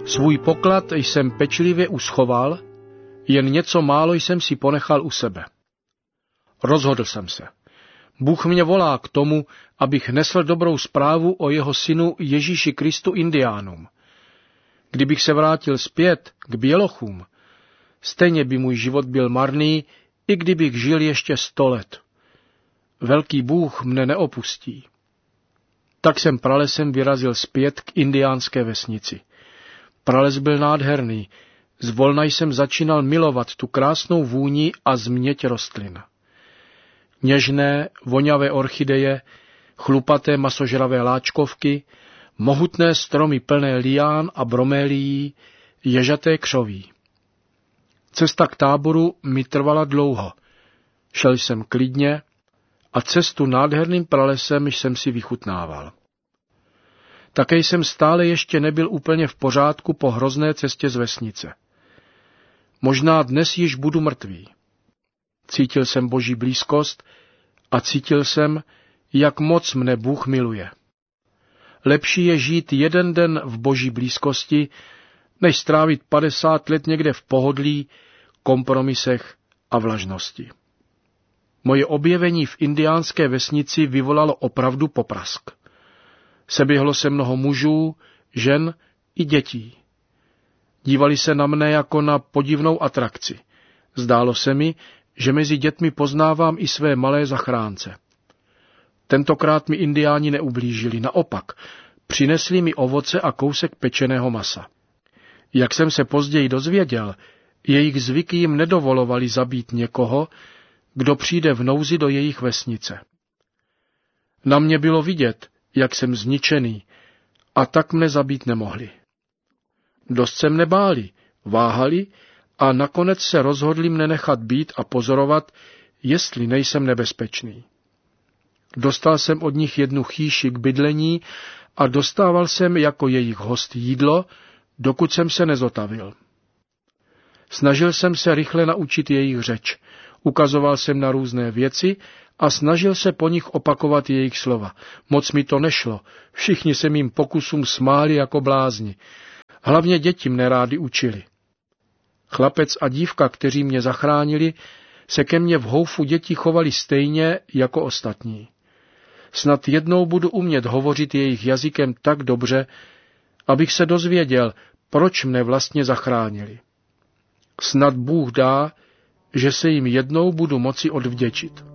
Svůj poklad jsem pečlivě uschoval, jen něco málo jsem si ponechal u sebe. Rozhodl jsem se. Bůh mě volá k tomu, abych nesl dobrou zprávu o jeho synu Ježíši Kristu Indiánům. Kdybych se vrátil zpět k bělochům, stejně by můj život byl marný, i kdybych žil ještě 100 let. Velký Bůh mne neopustí. Tak jsem pralesem vyrazil zpět k indiánské vesnici. Prales byl nádherný, zvolna jsem začínal milovat tu krásnou vůni a změť rostlin. Něžné, voňavé orchideje, chlupaté masožravé láčkovky, mohutné stromy plné lián a bromélií, ježaté křoví. Cesta k táboru mi trvala dlouho. Šel jsem klidně a cestu nádherným pralesem jsem si vychutnával. Také jsem stále ještě nebyl úplně v pořádku po hrozné cestě z vesnice. Možná dnes již budu mrtvý. Cítil jsem Boží blízkost a cítil jsem, jak moc mne Bůh miluje. Lepší je žít jeden den v Boží blízkosti, než strávit 50 let někde v pohodlí, kompromisech a vlažnosti. Moje objevení v indiánské vesnici vyvolalo opravdu poprask. Seběhlo se mnoho mužů, žen i dětí. Dívali se na mne jako na podivnou atrakci. Zdálo se mi, že mezi dětmi poznávám i své malé zachránce. Tentokrát mi indiáni neublížili, naopak, přinesli mi ovoce a kousek pečeného masa. Jak jsem se později dozvěděl, jejich zvyky jim nedovolovali zabít někoho, kdo přijde v nouzi do jejich vesnice. Na mě bylo vidět, jak jsem zničený, a tak mne zabít nemohli. Dost se mne báli, váhali a nakonec se rozhodli mne nechat být a pozorovat, jestli nejsem nebezpečný. Dostal jsem od nich jednu chýši k bydlení a dostával jsem jako jejich host jídlo, dokud jsem se nezotavil. Snažil jsem se rychle naučit jejich řeč, ukazoval jsem na různé věci a snažil se po nich opakovat jejich slova. Moc mi to nešlo, všichni se mým pokusům smáli jako blázni. Hlavně děti mne rádi učili. Chlapec a dívka, kteří mě zachránili, se ke mně v houfu dětí chovali stejně jako ostatní. Snad jednou budu umět hovořit jejich jazykem tak dobře, abych se dozvěděl, proč mne vlastně zachránili. Snad Bůh dá, že se jim jednou budu moci odvděčit.